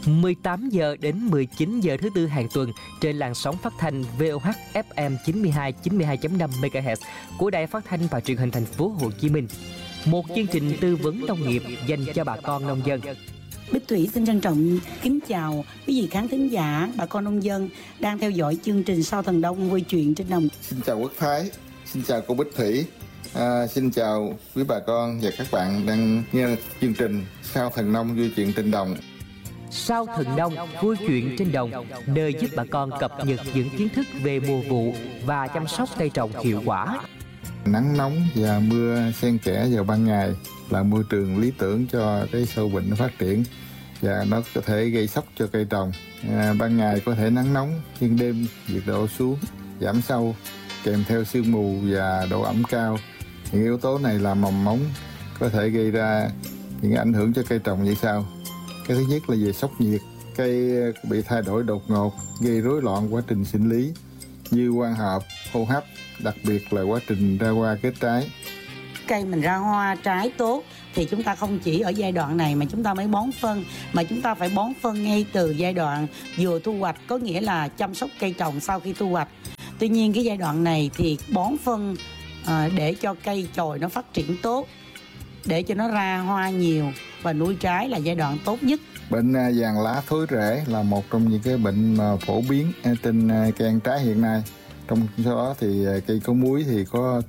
18 giờ đến 19 giờ thứ Tư hàng tuần trên làn sóng phát thanh VOH FM 92.5 MHz của Đài Phát thanh và Truyền hình Thành phố Hồ Chí Minh. Một chương trình tư vấn nông nghiệp dành cho bà con nông dân. Bích Thủy xin trân trọng kính chào quý vị khán thính giả, bà con nông dân đang theo dõi chương trình Sao Thần Đông vui chuyện trên đồng. Xin chào Quốc Thái, xin chào cô Bích Thủy, xin chào quý bà con và các bạn đang nghe chương trình Sao Thần Nông vui chuyện trên đồng. Sao Thần Nông vui chuyện trên đồng, nơi giúp bà con cập nhật những kiến thức về mùa vụ và chăm sóc cây trồng hiệu quả. Nắng nóng và mưa xen kẽ vào ban ngày là môi trường lý tưởng cho cái sâu bệnh nó phát triển và nó có thể gây sốc cho cây trồng. Ban ngày có thể nắng nóng nhưng đêm nhiệt độ xuống giảm sâu kèm theo sương mù và độ ẩm cao. Những yếu tố này làm mầm móng có thể gây ra những ảnh hưởng cho cây trồng như sau. Cái thứ nhất là về sốc nhiệt, cây bị thay đổi đột ngột gây rối loạn quá trình sinh lý như quang hợp, hô hấp, đặc biệt là quá trình ra hoa kết trái. Cây mình ra hoa trái tốt thì chúng ta không chỉ ở giai đoạn này mà chúng ta mới bón phân, mà chúng ta phải bón phân ngay từ giai đoạn vừa thu hoạch, có nghĩa là chăm sóc cây trồng sau khi thu hoạch. Tuy nhiên cái giai đoạn này thì bón phân để cho cây chồi nó phát triển tốt, để cho nó ra hoa nhiều và nuôi trái là giai đoạn tốt nhất. Bệnh vàng lá thối rễ là một trong những cái bệnh mà phổ biến trên cây ăn trái hiện nay. Trong số đó thì cây có múi thì có